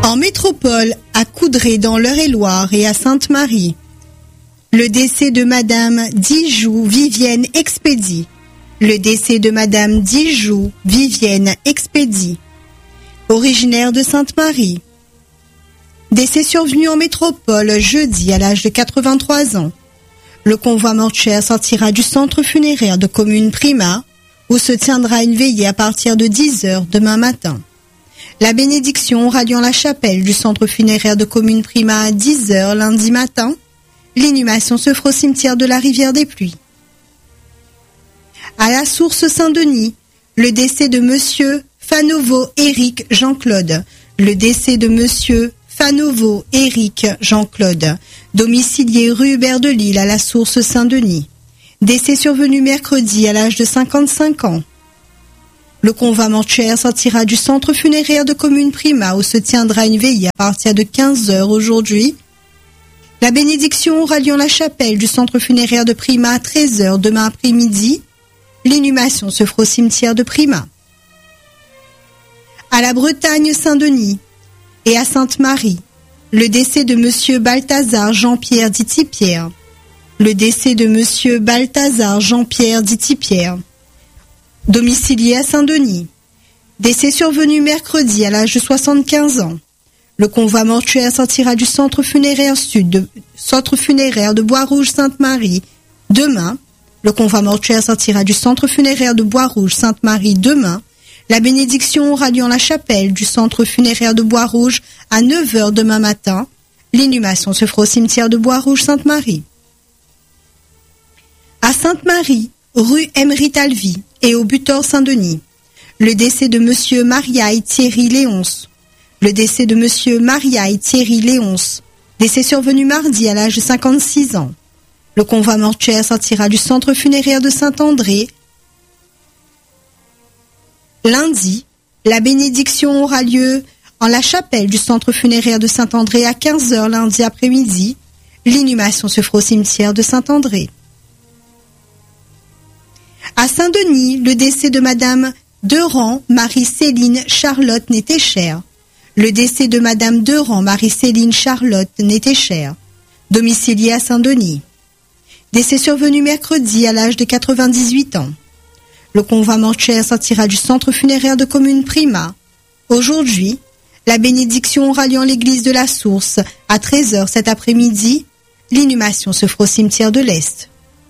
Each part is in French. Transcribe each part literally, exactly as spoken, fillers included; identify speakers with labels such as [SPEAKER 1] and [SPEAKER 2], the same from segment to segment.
[SPEAKER 1] En métropole, à Coudray dans l'Eure-et-Loire et à Sainte-Marie, le décès de Madame Dijoux Vivienne Expédie. Le décès de Madame Dijoux Vivienne Expédie, originaire de Sainte-Marie. Décès survenu en métropole jeudi à l'âge de quatre-vingt-trois ans. Le convoi mortuaire sortira du centre funéraire de commune Prima, où se tiendra une veillée à partir de dix heures demain matin. La bénédiction aura lieu en la chapelle du centre funéraire de commune Prima à dix heures lundi matin. L'inhumation se fera au cimetière de la Rivière des Pluies. À la source Saint-Denis, le décès de Monsieur Fanovo Éric Jean-Claude. Le décès de Monsieur Fanovo Éric Jean-Claude, domicilié rue Hubert de Lille à la source Saint-Denis. Décès survenu mercredi à l'âge de cinquante-cinq ans. Le convoi mortuaire sortira du centre funéraire de commune Prima où se tiendra une veillée à partir de quinze heures aujourd'hui. La bénédiction aura lieu en la chapelle du centre funéraire de Prima à treize heures demain après-midi. L'inhumation se fera au cimetière de Prima. À la Bretagne Saint-Denis et à Sainte-Marie, le décès de Monsieur Balthazar Jean-Pierre Diti-Pierre. Le décès de Monsieur Balthazar Jean-Pierre Diti-Pierre, domicilié à Saint-Denis. Décès survenu mercredi à l'âge de soixante-quinze ans. Le convoi mortuaire sortira du centre funéraire sud de, centre funéraire de Bois-Rouge-Sainte-Marie demain. Le convoi mortuaire sortira du centre funéraire de Bois-Rouge-Sainte-Marie demain. La bénédiction aura lieu en la chapelle du centre funéraire de Bois-Rouge à neuf heures demain matin. L'inhumation se fera au cimetière de Bois-Rouge-Sainte-Marie. À Sainte-Marie, rue Emery Talvy et au Butor Saint-Denis, le décès de Monsieur Mariaille Thierry Léonce. Le décès de Monsieur Mariaille Thierry Léonce. Décès survenu mardi à l'âge de cinquante-six ans. Le convoi mortuaire sortira du centre funéraire de Saint-André. Lundi, la bénédiction aura lieu en la chapelle du centre funéraire de Saint-André à quinze heures lundi après-midi. L'inhumation se fera au cimetière de Saint-André. À Saint-Denis, le décès de Madame Deran Marie-Céline Charlotte Nétéchère. Le décès de Madame Deran Marie-Céline Charlotte Nétéchère, domiciliée à Saint-Denis. Décès survenu mercredi à l'âge de quatre-vingt-dix-huit ans. Le convoi mortuaire sortira du centre funéraire de commune Prima. Aujourd'hui, la bénédiction aura lieu en l'église de la Source à treize heures cet après-midi. L'inhumation se fera au cimetière de l'Est.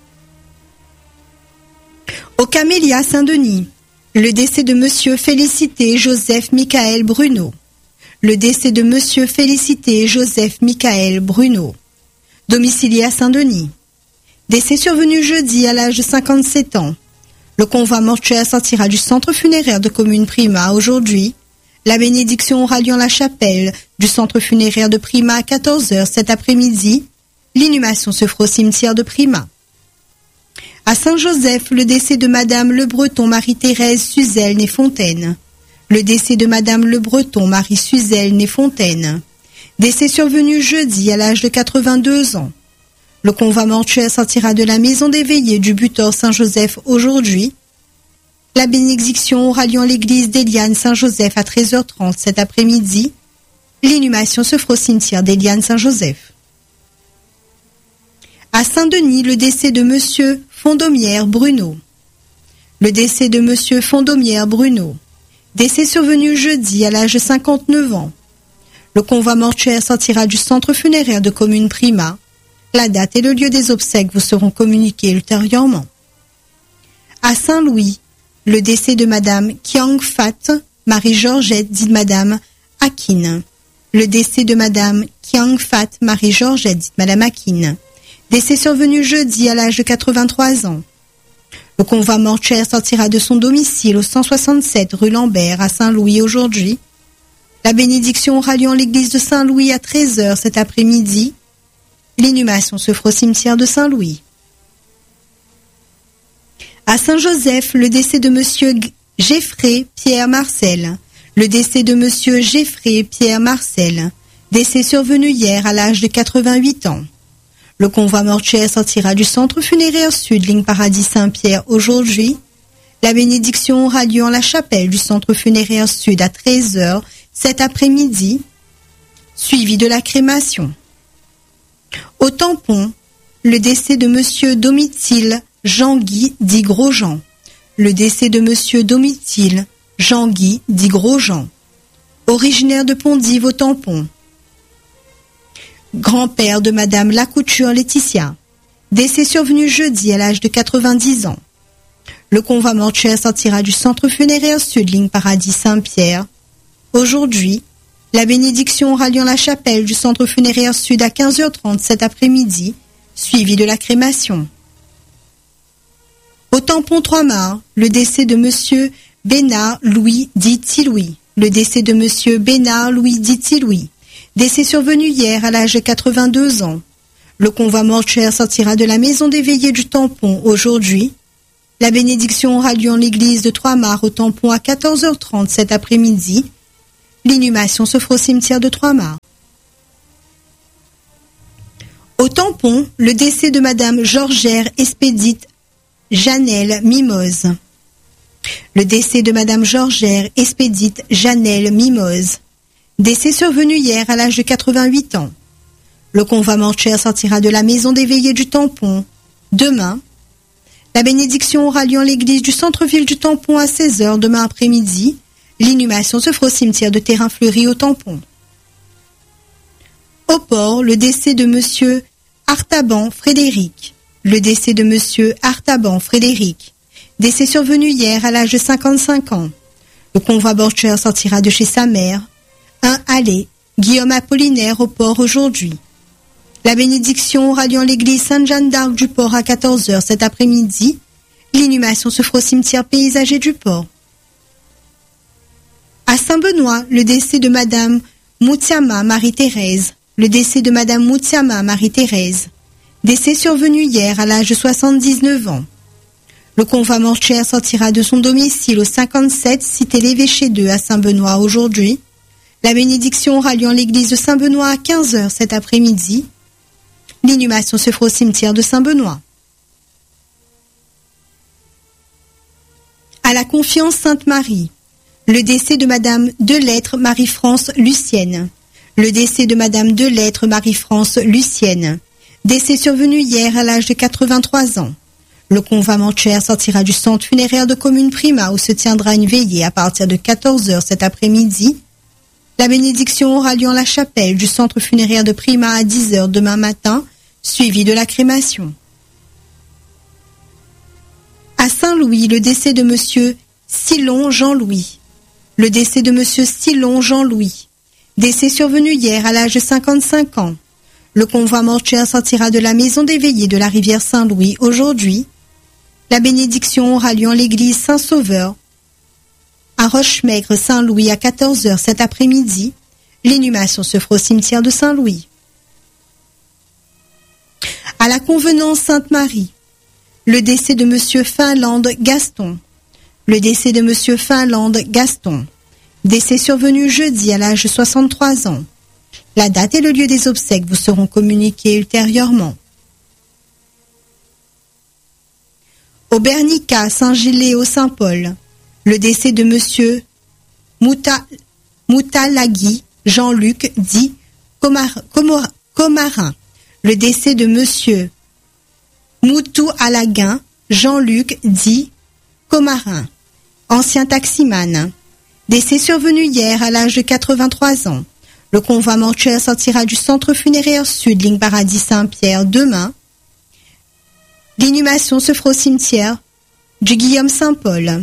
[SPEAKER 1] Au Camélia Saint-Denis, le décès de Monsieur Félicité Joseph Michael Bruno. Le décès de Monsieur Félicité Joseph Michael Bruno, domicilié à Saint-Denis. Décès survenu jeudi à l'âge de cinquante-sept ans. Le convoi mortuaire sortira du centre funéraire de commune Prima aujourd'hui. La bénédiction aura lieu en la chapelle du centre funéraire de Prima à quatorze heures cet après-midi. L'inhumation se fera au cimetière de Prima. À Saint-Joseph, le décès de Madame Le Breton Marie-Thérèse Suzel née Fontaine. Le décès de Madame Le Breton Marie Suzel née Fontaine. Décès survenu jeudi à l'âge de quatre-vingt-deux ans. Le convoi mortuaire sortira de la maison des veillées du Butor Saint-Joseph aujourd'hui. La bénédiction aura lieu en l'église d'Éliane Saint-Joseph à treize heures trente cet après-midi. L'inhumation se fera au cimetière d'Éliane Saint-Joseph. À Saint-Denis, le décès de Monsieur Fondomière Bruno. Le décès de Monsieur Fondomière Bruno. Décès survenu jeudi à l'âge de cinquante-neuf ans. Le convoi mortuaire sortira du centre funéraire de commune Prima. La date et le lieu des obsèques vous seront communiqués ultérieurement. À Saint-Louis, le décès de Madame Kiang Fat Marie-Georgette dit Madame Akin. Le décès de Madame Kiang Fat Marie-Georgette dit Madame Akin. Décès survenu jeudi à l'âge de quatre-vingt-trois ans. Le convoi mortuaire sortira de son domicile au cent soixante-sept rue Lambert à Saint-Louis aujourd'hui. La bénédiction aura lieu en l'église de Saint-Louis à treize heures cet après-midi. L'inhumation se fera au cimetière de Saint-Louis. À Saint-Joseph, le décès de Monsieur Geoffrey Pierre Marcel. Le décès de Monsieur Geoffrey Pierre Marcel. Décès survenu hier à l'âge de quatre-vingt-huit ans. Le convoi mortuaire sortira du centre funéraire sud, ligne Paradis Saint-Pierre aujourd'hui. La bénédiction aura lieu en la chapelle du centre funéraire sud à treize heures cet après-midi. suivi de la crémation. Au tampon, le décès de Monsieur Domitille Jean-Guy dit Grosjean. Le décès de Monsieur Domitille Jean-Guy dit Grosjean, originaire de Pondive au tampon. Grand-père de Madame Lacouture Laetitia, décès survenu jeudi à l'âge de quatre-vingt-dix ans. Le convoi mortuaire sortira du centre funéraire Sud, ligne Paradis Saint-Pierre. Aujourd'hui, la bénédiction aura lieu en la chapelle du centre funéraire Sud à quinze heures trente cet après-midi, suivi de la crémation. Au tampon Trois-Mars, le décès de Monsieur Bénard Louis dit Tilouis. Le décès de Monsieur Bénard Louis dit Tilouis, décès survenu hier à l'âge de quatre-vingt-deux ans. Le convoi mortuaire sortira de la maison des veillées du tampon aujourd'hui. La bénédiction aura lieu en l'église de Trois-Mars au tampon à quatorze heures trente cet après-midi. L'inhumation se fera au cimetière de Trois-Mars. Au tampon, le décès de Madame Georgère Expédite Janelle Mimose. Le décès de Madame Georgère Expédite Janelle Mimose, décès survenu hier à l'âge de quatre-vingt-huit ans. Le convoi mortuaire sortira de la maison des veillées du tampon demain. La bénédiction aura lieu en l'église du centre-ville du tampon à seize heures demain après-midi. L'inhumation se fera au cimetière de Terrain Fleuri au tampon. Au port, le décès de Monsieur Artaban Frédéric. Le décès de Monsieur Artaban Frédéric, décès survenu hier à l'âge de cinquante-cinq ans. Le convoi mortuaire sortira de chez sa mère, un allée, Guillaume Apollinaire au port aujourd'hui. La bénédiction aura lieu en l'église Sainte-Jeanne d'Arc du port à quatorze heures cet après-midi. L'inhumation se fera au cimetière paysager du port. À Saint-Benoît, le décès de Madame Moutiama Marie-Thérèse. Le décès de Madame Moutiama Marie-Thérèse, décès survenu hier à l'âge de soixante-dix-neuf ans. Le convoi mortuaire sortira de son domicile au cinquante-sept, cité l'Évêché deux à Saint-Benoît aujourd'hui. La bénédiction aura lieu en l'église de Saint-Benoît à quinze heures cet après-midi. L'inhumation se fera au cimetière de Saint-Benoît. À la Confiance Sainte-Marie, le décès de Madame Delettre Marie-France Lucienne. Le décès de Madame Delettre Marie-France Lucienne, décès survenu hier à l'âge de quatre-vingt-trois ans. Le convoi mortuaire sortira du centre funéraire de commune Prima où se tiendra une veillée à partir de quatorze heures cet après-midi. La bénédiction aura lieu en la chapelle du centre funéraire de Prima à dix heures demain matin, suivi de la crémation. À Saint-Louis, le décès de Monsieur Silon Jean-Louis. Le décès de Monsieur Silon Jean-Louis, décès survenu hier à l'âge de cinquante-cinq ans. Le convoi mortuaire sortira de la maison des veillées de la rivière Saint-Louis aujourd'hui. La bénédiction aura lieu en l'église Saint-Sauveur à Rochemaigre Saint-Louis à quatorze heures cet après-midi. L'inhumation se fera au cimetière de Saint-Louis. À la convenance Sainte-Marie, le décès de Monsieur Finlande Gaston. Le décès de Monsieur Finlande Gaston, décès survenu jeudi à l'âge de soixante-trois ans. La date et le lieu des obsèques vous seront communiqués ultérieurement. Au Bernica, Saint-Gilles-au-Saint-Paul, le décès de Monsieur Mouta, Moutalagui Jean-Luc dit Comar, Comor, Comarin. Le décès de Monsieur Moutou Alaguin Jean-Luc dit Comarin, ancien taximan. Décès survenu hier à l'âge de quatre-vingt-trois ans. Le convoi mortuaire sortira du centre funéraire Sud, ligne Paradis Saint-Pierre, demain. L'inhumation se fera au cimetière du Guillaume Saint-Paul.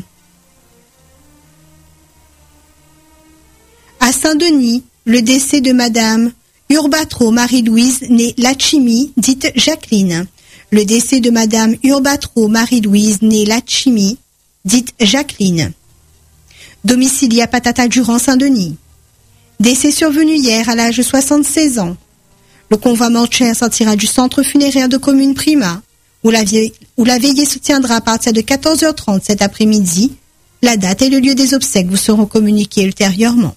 [SPEAKER 1] À Saint-Denis, le décès de Madame Urbatro Marie-Louise née Lachimi, dite Jacqueline. Le décès de Madame Urbatro Marie-Louise née Lachimi, dite Jacqueline. Domiciliée à Patata-Durand, Saint-Denis. Décès survenu hier à l'âge de soixante-seize ans. Le convoi mortuaire sortira du centre funéraire de commune Prima, où la, vie, où la veillée se tiendra à partir de quatorze heures trente cet après-midi. La date et le lieu des obsèques vous seront communiqués ultérieurement.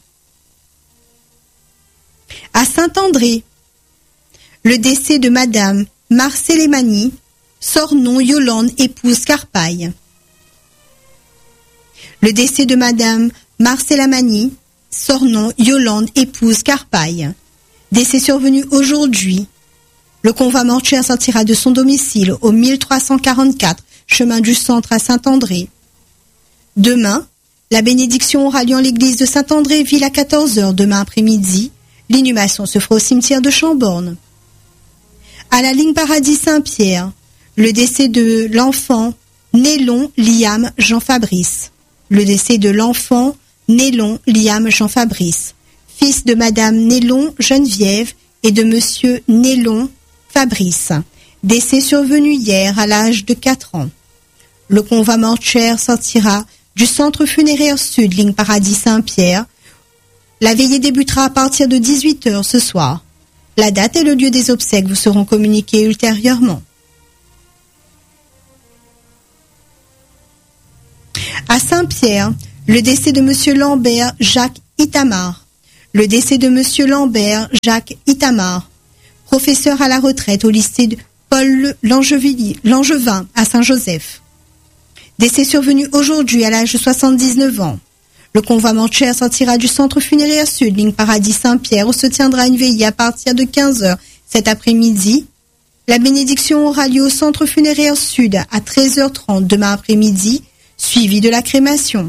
[SPEAKER 1] À Saint-André, le décès de Madame Marcellemani, Sornon Yolande épouse Carpaille. Le décès de Madame Marcellemani, Sornon Yolande épouse Carpaille. Décès survenu aujourd'hui. Le convoi mortuaire sortira de son domicile au mille trois cent quarante-quatre, chemin du Centre à Saint-André. Demain, la bénédiction aura lieu en l'église de Saint-André-Ville à quatorze heures demain après-midi. L'inhumation se fera au cimetière de Chamborne. À la ligne Paradis Saint-Pierre, le décès de l'enfant Nélon Liam Jean Fabrice. Le décès de l'enfant Nélon Liam Jean Fabrice, fils de Madame Nélon Geneviève et de Monsieur Nélon Fabrice. Décès survenu hier à l'âge de quatre ans. Le convoi mortuaire sortira du centre funéraire sud, ligne Paradis Saint-Pierre. La veillée débutera à partir de dix-huit heures ce soir. La date et le lieu des obsèques vous seront communiqués ultérieurement. À Saint-Pierre, le décès de Monsieur Lambert Jacques Itamar. Le décès de Monsieur Lambert Jacques Itamar, professeur à la retraite au lycée de Paul Langevin à Saint-Joseph. Décès survenu aujourd'hui à l'âge de soixante-dix-neuf ans. Le convoi mortuaire sortira du centre funéraire sud, ligne Paradis Saint-Pierre, où se tiendra une veillée à partir de quinze heures cet après-midi. La bénédiction aura lieu au centre funéraire sud à treize heures trente demain après-midi, suivi de la crémation.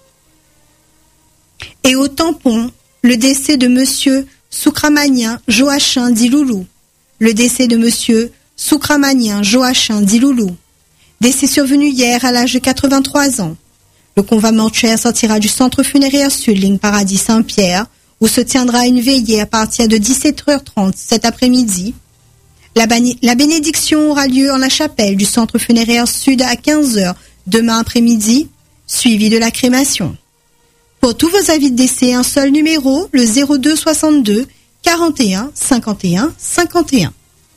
[SPEAKER 1] Et au tampon, le décès de Monsieur Soukramanien Joachim Diloulou. Le décès de Monsieur Soukramanien Joachim Diloulou. Décès survenu hier à l'âge de quatre-vingt-trois ans. Le convoi mortuaire sortira du centre funéraire sud, ligne Paradis Saint-Pierre, où se tiendra une veillée à partir de dix-sept heures trente cet après-midi. La, bani- la bénédiction aura lieu en la chapelle du centre funéraire sud à quinze heures demain après-midi, suivi de la crémation. Pour tous vos avis de décès, un seul numéro, le zéro deux soixante-deux quarante et un cinquante et un cinquante et un.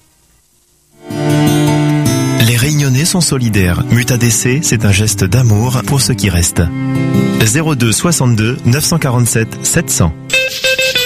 [SPEAKER 2] Les Réunionnais sont solidaires. Muta décès, c'est un geste d'amour pour ceux qui restent. zéro deux soixante-deux neuf cent quarante-sept sept cents.